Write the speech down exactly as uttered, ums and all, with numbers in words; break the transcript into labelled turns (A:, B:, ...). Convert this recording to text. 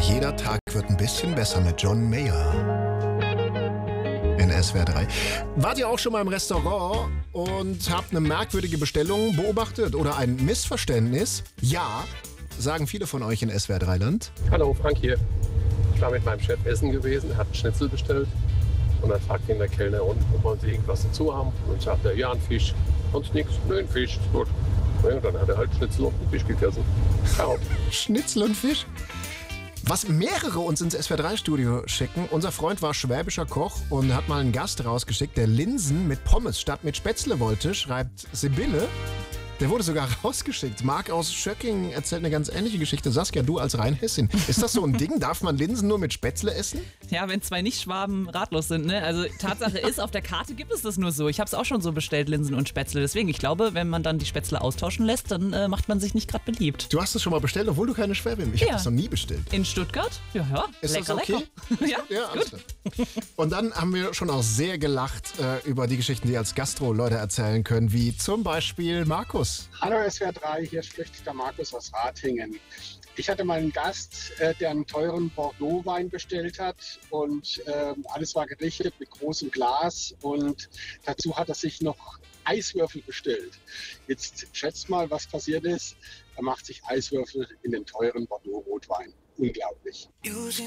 A: Jeder Tag wird ein bisschen besser mit John Mayer in S W R drei. Wart ihr auch schon mal im Restaurant und habt eine merkwürdige Bestellung beobachtet oder ein Missverständnis? Ja, sagen viele von euch in S W R drei Land.
B: Hallo, Frank hier. Ich war mit meinem Chef essen gewesen, hat einen Schnitzel bestellt. Und dann fragt ihn der Kellner, und wollen Sie irgendwas dazu haben? Und sagt er, ja, ein Fisch. Sonst nichts? Nö, ein Fisch, ist gut. Ja, und dann hat er halt Schnitzel und einen Fisch gegessen. Ja.
A: Schnitzel und Fisch? Was mehrere uns ins S W R drei Studio schicken. Unser Freund war schwäbischer Koch und hat mal einen Gast rausgeschickt, der Linsen mit Pommes statt mit Spätzle wollte, schreibt Sibylle. Der wurde sogar rausgeschickt. Marc aus Schöcking erzählt eine ganz ähnliche Geschichte. Saskia, du als Rheinhessin. Ist das so ein Ding? Darf man Linsen nur mit Spätzle essen?
C: Ja, wenn zwei Nicht-Schwaben ratlos sind, ne? Also Tatsache ist, auf der Karte gibt es das nur so. Ich habe es auch schon so bestellt, Linsen und Spätzle. Deswegen, ich glaube, wenn man dann die Spätzle austauschen lässt, dann äh, macht man sich nicht gerade beliebt.
A: Du hast es schon mal bestellt, obwohl du keine Schwäbin bist. Ich
C: Ja.
A: habe das noch nie bestellt.
C: In Stuttgart? Ja, ja.
A: Ist
C: lecker,
A: das okay?
C: lecker. Ja,
A: Ja, alles klar. Und dann haben wir schon auch sehr gelacht äh, über die Geschichten, die als Gastro-Leute erzählen können, wie zum Beispiel Markus.
D: Hallo S W R drei, hier spricht der Markus aus Ratingen. Ich hatte mal einen Gast, äh, der einen teuren Bordeaux-Wein bestellt hat und äh, alles war gerichtet mit großem Glas und dazu hat er sich noch Eiswürfel bestellt. Jetzt schätzt mal, was passiert ist. Er macht sich Eiswürfel in den teuren Bordeaux-Rotwein. Unglaublich.